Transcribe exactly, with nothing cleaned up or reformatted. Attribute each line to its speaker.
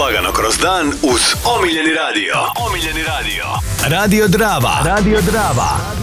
Speaker 1: lagano kroz dan uz omiljeni radio. Omiljeni radio.
Speaker 2: Radio Drava. Radio Drava.